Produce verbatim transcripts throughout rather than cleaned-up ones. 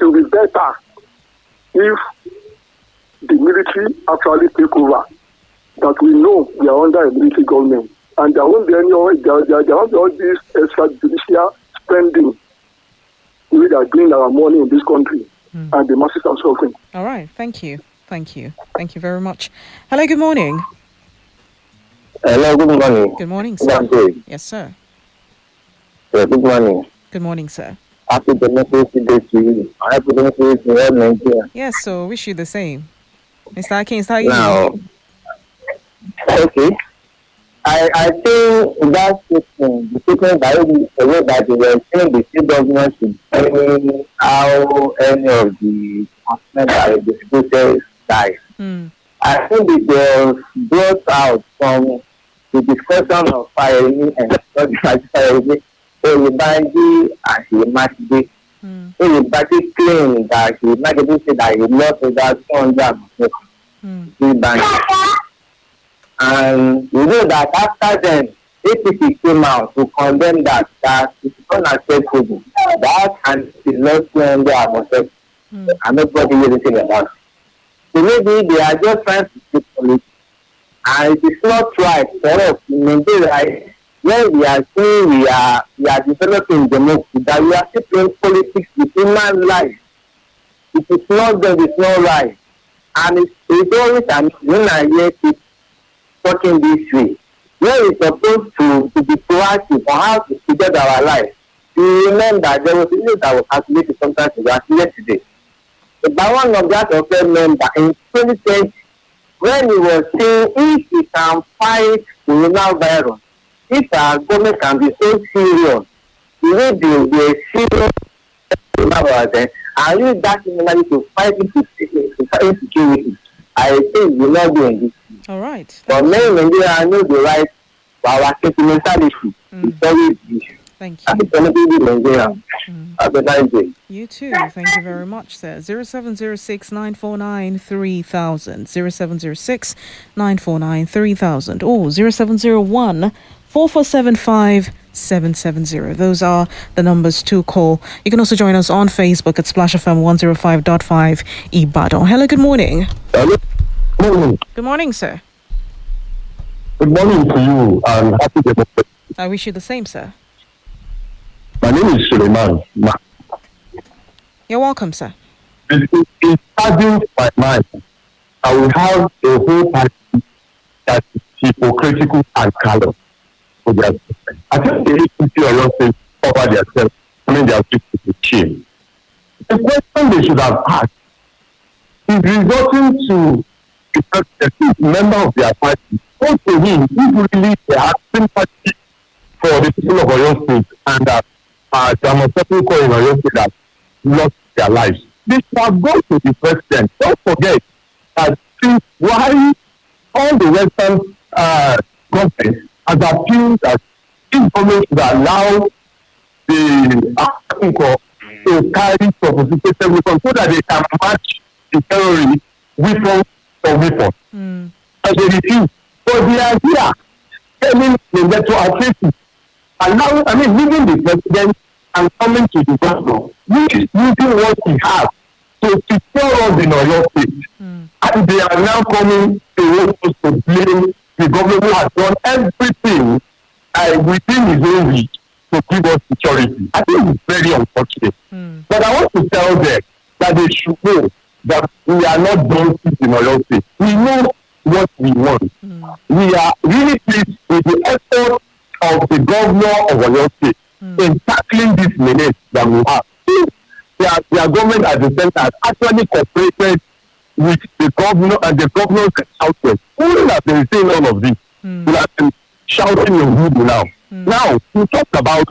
will be better if the military actually take over. That we know we are under a military government, and there won't be any there, there, there won't be all this extrajudicial spending. We are doing our money in this country, mm. and the masses are suffering. All right, thank you, thank you, thank you very much. Hello, good morning. Hello, good morning. Good morning, sir. Good yes, sir. Yeah, good morning. Good morning, sir. Happy democracy day to you. Happy democracy to all Nigeria. Yes, so wish you the same. Mister Akins, how are you? Now, okay. I, I think that statement, the statement that the way that they were saying the state government should tell how any of the consumers that the distributed die. Mm. I think it was brought out from the discussion of firing and not firing. So Ibanji and Imakide. Mm. So Ibanji claimed that Imakide said that he lost over two hundred mm. Ibanji. And you know that after then, A P C came out to condemn that, that it's unacceptable. That and it's not two hundred mm. and nobody did anything about it. So maybe they are just trying to speak politics. And it is not right for us to maintain right when we are saying we are we are developing democracy, that we are still playing politics with human life. It is not that it's not right. And it's, it's always an when I hear people talking this way, when we're supposed to, to be proactive on how to figure our life. You remember that there was a news that was calculated sometimes yesterday. About one of that of a member in twenty twenty, when he was saying if we can fight coronavirus, if our government can be so serious, we will be, be a serious coronavirus, and use that money to fight insecurity. I think we will not be in this. All right. But many Nigerians know the right for our sentimentality. Mm. It's always the issue. Thank you. Happy Thanksgiving, Nigeria. Mm. Have a nice day. You too. Thank you very much, sir. zero seven zero six nine four nine three thousand, zero seven zero six nine four nine three thousand, or zero seven zero one four four seven five seven seven zero. Those are the numbers to call. You can also join us on Facebook at Splash F M one oh five point five Ibadan. Hello, good morning. Hello. Good morning. Good morning, sir. Good morning to you and happy democracy. I wish you the same, sir. My name is Suleiman. You're welcome, sir. It is starting my mind. I will have a whole party that is hypocritical and callous. I think the A P C or things cover themselves, I mean, they are people to shame. The question they should have asked is resorting to the member of their party. Also, him, if really they have sympathy for the people of Oyo State and that uh, there are certain people in Oyo State that lost their lives, they should have gone to the president. Don't forget that since why all the Western uh, governments has appealed that this government should allow the African to carry sophisticated weapons so that they can match the terrorists weapons for weapons. Mm. And they refuse. But they are here telling the metro authority, allow, I mean, leaving the president and coming to the governor, which is using what we have to secure us in Oyo State. Mm. And they are now coming to us to blame the government who has done everything uh, within his own reach to give us security. I think it's very unfortunate. Mm. But I want to tell them that they should know that we are not done in Oyo State. We know what we want. Mm. We are really pleased with the effort of the governor of Oyo State mm. in tackling this menace that we have. Their, their government at the center has actually cooperated with the governor and the governors and southwest. Who would have been saying all of this? Mm. We have been shouting your hood now. Mm. Now, we talk about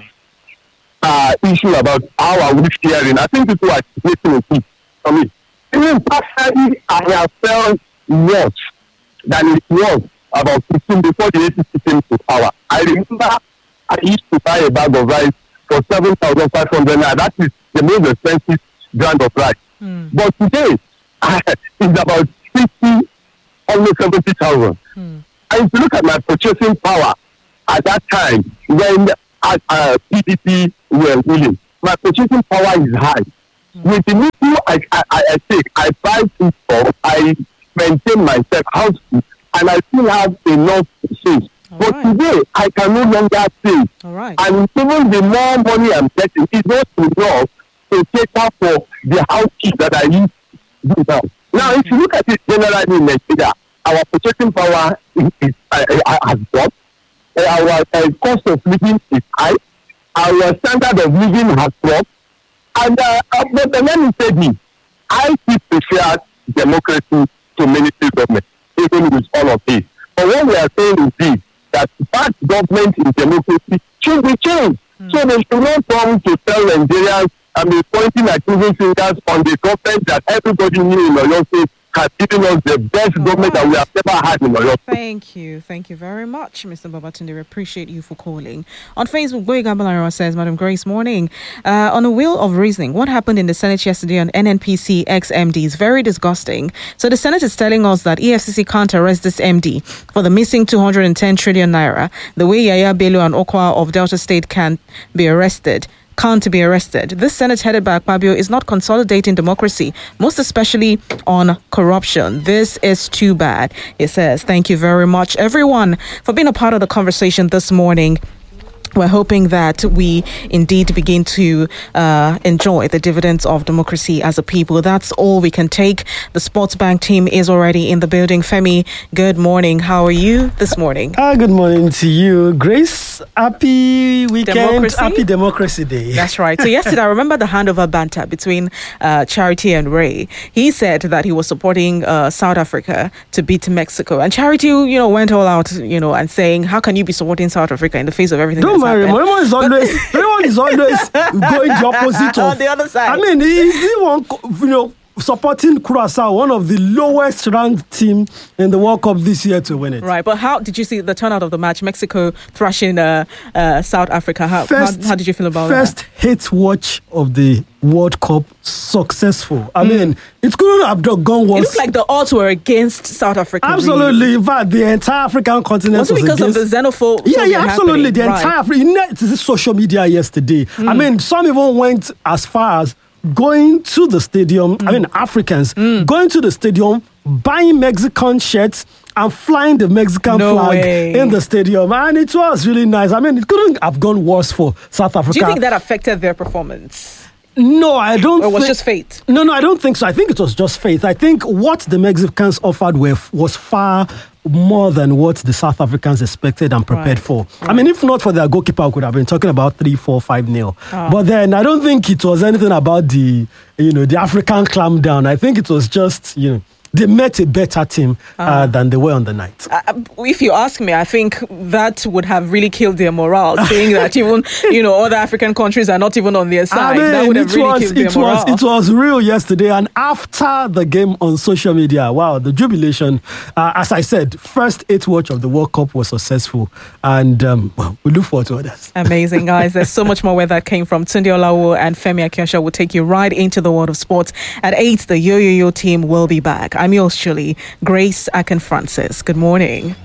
uh, issue about how are we fearing. I think people are taking a peek from it. Even personally, I have felt worse than it was about fifteen before the A P C came to power. I remember I used to buy a bag of rice for seven thousand five hundred naira. That is the most expensive brand of rice. Mm. But today, it's about fifty, almost seventy thousand. Mm. And if you look at my purchasing power at that time, when uh, uh, P D P were ruling, my purchasing power is high. Mm. With the new I, I, I, I take, I buy food stuff, I maintain myself, house food, and I still have enough to save. But right. today, I can no longer save. All right. And even the more money I'm getting, is not enough to cater for the housekeep that I use to do now. Now, if you look at it generally in Nigeria, our purchasing power is, is, uh, uh, has dropped. Uh, our uh, cost of living is high. Our standard of living has dropped. And uh, uh, but uh, let me say this, I still prefer democracy to military government, even with all of this. But what we are saying is this, that bad government in democracy should be changed. Mm. So they should not come to tell Nigerians, I mean, pointing accusing fingers on the government that everybody knew in Oyo State has given us the best All government right. that we have ever had in Oyo State. Thank you. Thank you very much, Mister Babatunde. We appreciate you for calling. On Facebook, Boyega Balarawa says, Madam Grace, morning. Uh, on a wheel of reasoning, what happened in the Senate yesterday on N N P C ex-M D is very disgusting. So the Senate is telling us that E F C C can't arrest this M D for the missing two hundred ten trillion naira, the way Yaya Bello and Okwa of Delta State can be arrested. Can't be arrested. This Senate headed by Akpabio is not consolidating democracy, most especially on corruption. This is too bad, it says. Thank you very much, everyone, for being a part of the conversation this morning. We're hoping that we indeed begin to uh, enjoy the dividends of democracy as a people. That's all we can take. The Sports Bank team is already in the building. Femi, good morning. How are you this morning? Uh, good morning to you, Grace. Happy weekend. Democracy? Happy Democracy Day. That's right. So yesterday, I remember the handover banter between uh, Charity and Ray. He said that he was supporting uh, South Africa to beat Mexico. And Charity, you know, went all out, you know, and saying, how can you be supporting South Africa in the face of everything Don't that's happened? Everyone is always, everyone is always going the opposite of on the other side. I mean, is he one, you know, supporting Curaçao, one of the lowest ranked team in the World Cup this year, to win it. Right, but how did you see the turnout of the match? Mexico thrashing uh, uh, South Africa. How, first, how how did you feel about first that? First hit watch of the World Cup successful. I mm. mean, it couldn't have gone worse. It looked like the odds were against South Africa. Absolutely, really. In fact, the entire African continent was it because was against, of the xenophobe? Yeah, yeah, absolutely. Happening? The right. entire African. This is social media yesterday. Mm. I mean, some even went as far as going to the stadium, mm. I mean, Africans, mm. going to the stadium, buying Mexican shirts and flying the Mexican no flag way. in the stadium. And it was really nice. I mean, it couldn't have gone worse for South Africa. Do you think that affected their performance? No, I don't. Or was thi- just fate? No, no, I don't think so. I think it was just faith. I think what the Mexicans offered were, was far more than what the South Africans expected and prepared right. for. Right. I mean, if not for their goalkeeper, we could have been talking about three, four, five nil. Oh. But then I don't think it was anything about the, you know, the African clamp down. I think it was just, you know, they met a better team uh, uh, than they were on the night. Uh, if you ask me, I think that would have really killed their morale, saying that even, you know, other African countries are not even on their side. I mean, that would have it really was, killed it their morale. Was, it was real yesterday. And after the game on social media, wow, the jubilation. Uh, as I said, first eight watch of the World Cup was successful. And um, well, we look forward to others. Amazing, guys. There's so much more where that came from. Tunde Olawo and Femi Akinsha will take you right into the world of sports. At eight, the Yo Yo Yo team will be back. I'm yours truly, Grace Akin Francis. Good morning.